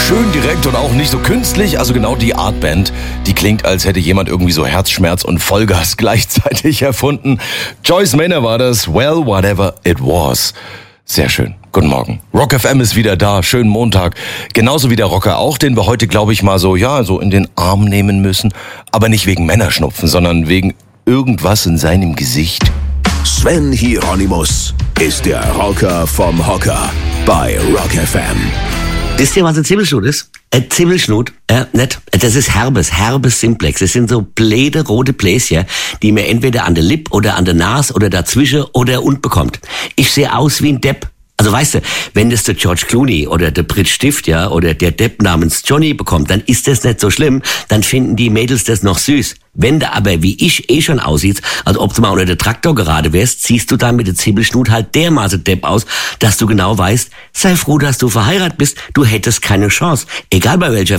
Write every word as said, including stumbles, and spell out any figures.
schön direkt und auch nicht so künstlich. Also genau die Art Band, die klingt, als hätte jemand irgendwie so Herzschmerz und Vollgas gleichzeitig erfunden. Joyce Manor war das. Well, whatever it was. Sehr schön. Guten Morgen. Rock F M ist wieder da. Schönen Montag. Genauso wie der Rocker auch, den wir heute, glaube ich, mal so, ja, so in den Arm nehmen müssen. Aber nicht wegen Männerschnupfen, sondern wegen irgendwas in seinem Gesicht. Sven Hieronymus ist der Rocker vom Hocker bei Rock F M. Wisst ihr, was ein Zimmelschnut ist? Ein Zimmelschnut, äh, nicht. Das ist Herbes, Herbes Simplex. Das sind so bläde rote Bläschen, die man entweder an der Lippe oder an der Nase oder dazwischen oder und bekommt. Ich sehe aus wie ein Depp. Also weißt du, wenn das der George Clooney oder der Brit Stift, ja, oder der Depp namens Johnny bekommt, dann ist das nicht so schlimm, dann finden die Mädels das noch süß. Wenn du aber, wie ich, eh schon aussiehst, als ob du mal unter der Traktor gerade wärst, siehst du dann mit dem Zibbelschnut halt dermaßen Depp aus, dass du genau weißt, sei froh, dass du verheiratet bist, du hättest keine Chance. Egal bei welcher